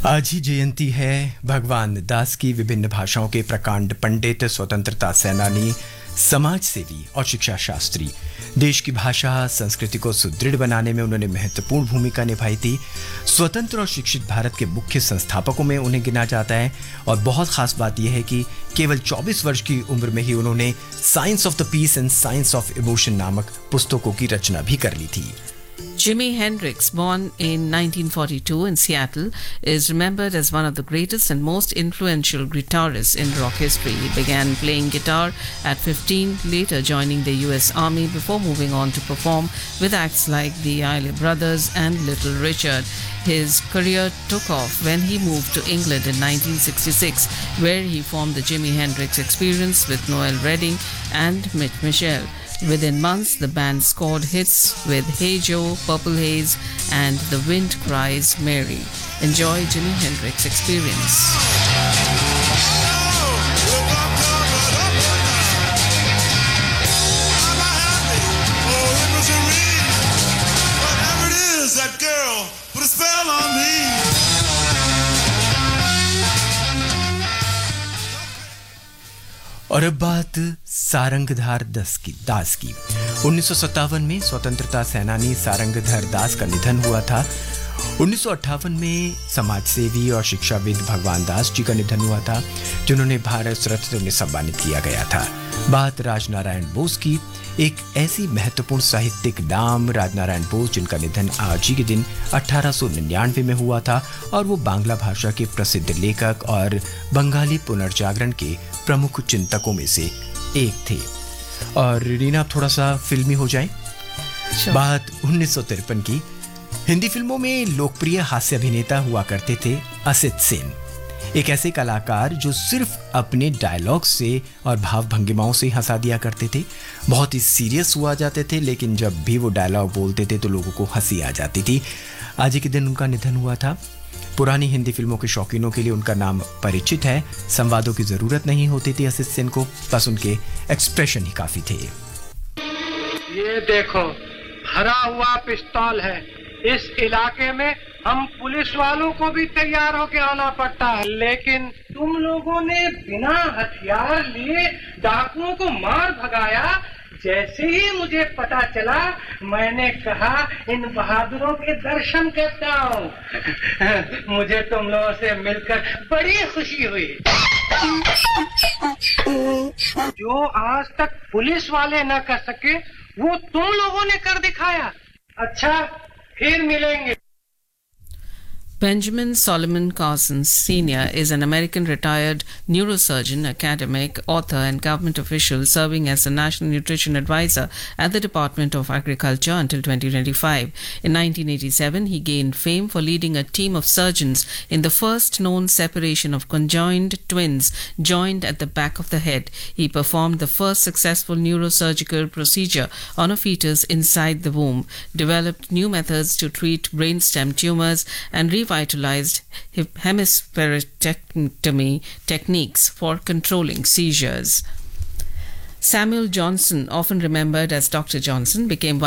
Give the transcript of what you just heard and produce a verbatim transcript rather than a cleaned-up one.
आज ही जयंती है भगवान दास की। विभिन्न भाषाओं के प्रकांड पंडित, स्वतंत्रता सेनानी, समाज सेवी और शिक्षा शास्त्री। देश की भाषा संस्कृति को सुदृढ़ बनाने में उन्होंने महत्वपूर्ण भूमिका निभाई थी। स्वतंत्र और शिक्षित भारत के मुख्य संस्थापकों में उन्हें गिना जाता है और बहुत खास बात यह है कि केवल चौबीस वर्ष की उम्र में ही उन्होंने science of the piece and science of emotion नामक पुस्तकों की रचना भी कर ली थी। Jimi Hendrix, born in nineteen forty-two in Seattle, is remembered as one of the greatest and most influential guitarists in rock history. He began playing guitar at fifteen, later joining the U S Army before moving on to perform with acts like the Isley Brothers and Little Richard. His career took off when he moved to England in nineteen sixty-six, where he formed the Jimi Hendrix Experience with Noel Redding and Mitch Mitchell. Within months, the band scored hits with Hey Joe, Purple Haze, and The Wind Cries Mary. Enjoy Jimi Hendrix Experience. और अब बात सारंगधार दास की दास की उन्नीस सौ सत्तावन में स्वतंत्रता सेनानी सारंगधार दास का निधन हुआ था। उन्नीस सौ अट्ठावन में समाज सेवी और शिक्षाविद भगवान दास जी का निधन हुआ था, जिन्होंने भारत रत्न में सम्मानित किया गया था। बात राजनारायण बोस की, एक ऐसी महत्वपूर्ण साहित्यिक नाम राजनारायण बोस जिनका निधन आज ही के दिन अठारह सौ निन्यानवे में हुआ था और वो बांग्ला भाषा के प्रसिद्ध लेखक और बंगाली पुनर्जागरण के प्रमुख चिंतकों में से एक थे। और रीना, आप थोड़ा सा फिल्मी हो जाए। बात उन्नीस सौ तिरपन की। हिंदी फिल्मों में लोकप्रिय हास्य अभिनेता हुआ करते थे असित सेन, एक ऐसे कलाकार जो सिर्फ अपने डायलॉग से और भाव भंगिमाओं से हंसा दिया करते थे। बहुत ही सीरियस हुआ जाते थे, लेकिन जब भी वो डायलॉग बोलते थे तो लोगों को हंसी आ जाती थी। आज ही के दिन उनका निधन हुआ था। पुरानी हिंदी फिल्मों के शौकीनों के लिए उनका नाम परिचित है। संवादों की जरूरत नहीं होती थी असित सेन को, बस उनके एक्सप्रेशन ही काफी थे। ये देखो, भरा हुआ पिस्तौल है। इस इलाके में हम पुलिस वालों को भी तैयार होके आना पड़ता है, लेकिन तुम लोगों ने बिना हथियार लिए डाकुओं को मार भगाया। जैसे ही मुझे पता चला, मैंने कहा इन बहादुरों के दर्शन करता हूँ। मुझे तुम लोगों से मिलकर बड़ी खुशी हुई। जो आज तक पुलिस वाले न कर सके, वो तुम लोगों ने कर दिखाया। अच्छा, फिर मिलेंगे। Benjamin Solomon Carson Senior is an American retired neurosurgeon, academic, author, and government official serving as the National Nutrition Advisor at the Department of Agriculture until twenty twenty-five. In nineteen eighty-seven, he gained fame for leading a team of surgeons in the first known separation of conjoined twins joined at the back of the head. He performed the first successful neurosurgical procedure on a fetus inside the womb, developed new methods to treat brainstem tumors, and revitalized hemispherectomy techniques for controlling seizures. Samuel Johnson, often remembered as Doctor Johnson, became one